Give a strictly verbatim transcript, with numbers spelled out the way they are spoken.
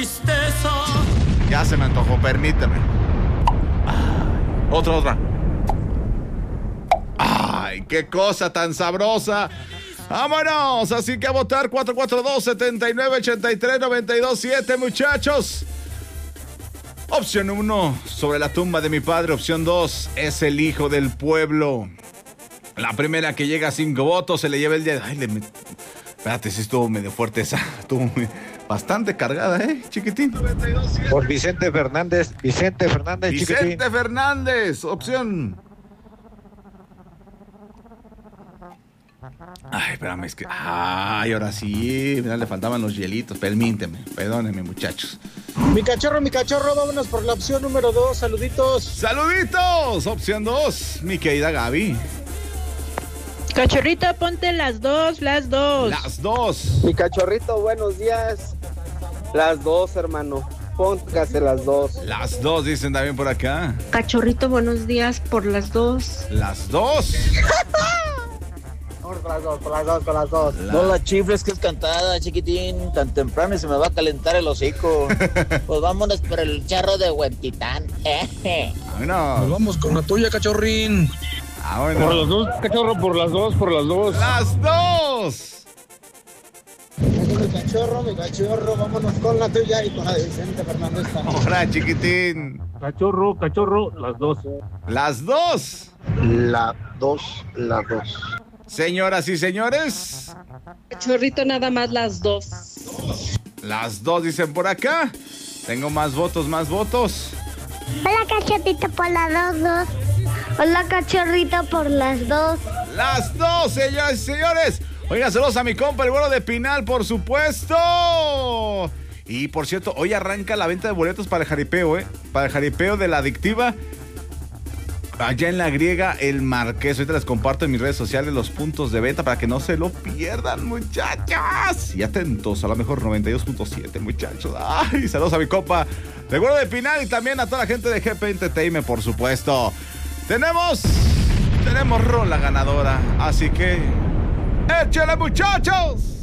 tristeza. Ya se me antojó, permíteme. Ay, otra, otra. Ay, qué cosa tan sabrosa. ¡Vámonos! Así que a votar cuatro cuatro dos, siete nueve, ocho tres, nueve dos siete, muchachos. Opción uno, sobre la tumba de mi padre. Opción dos, es el hijo del pueblo. La primera que llega a cinco votos se le lleva el día. Ay, le... Espérate, sí estuvo medio fuerte esa. Estuvo muy... bastante cargada, ¿eh, chiquitín? Por Vicente Fernández. Vicente Fernández, Vicente chiquitín. Fernández, opción. Ay, espérame, es que... Ay, ahora sí, mira, le faltaban los hielitos. Permíteme, perdónenme, muchachos. Mi cachorro, mi cachorro, vámonos por la opción número dos. Saluditos. ¡Saluditos! Opción dos, mi querida Gaby. Cachorrito, ponte las dos, las dos. Las dos. Mi cachorrito, buenos días. Las dos, hermano. Póngase las dos. Las dos, dicen también por acá. Cachorrito, buenos días por las dos. Las dos. Por las dos, por las dos, por las dos. La... No la chifles que es cantada, chiquitín. Tan temprano y se me va a calentar el hocico. Pues vámonos por el charro de Huentitán. Vámonos. Nos vamos con la tuya, cachorrín. Vámonos. Por las dos, cachorro, por las dos, por las dos. Las dos. Mi cachorro, mi cachorro, vámonos con la tuya y con la de Vicente Fernández también. Hola, chiquitín. Cachorro, cachorro, las dos. Las dos. La dos, la dos. Señoras y señores. Cachorrito, nada más las dos. Las dos dicen por acá. Tengo más votos, más votos. Hola, cachorrito, por las dos, dos. Hola, cachorrito, por las dos. Las dos, señoras y señores. Oigan, saludos a mi compa, el vuelo de Pinal, por supuesto. Y por cierto, hoy arranca la venta de boletos para el jaripeo, ¿eh? Para el jaripeo de la adictiva. Allá en la Griega, el Marqués. Ahorita les comparto en mis redes sociales los puntos de venta para que no se lo pierdan, muchachos. Y atentos, a lo mejor noventa y dos punto siete, muchachos. Ay, saludos a mi compa, el vuelo de Pinal, y también a toda la gente de G P Entertainment, por supuesto. Tenemos, tenemos rola ganadora, así que... ¡échale, muchachos!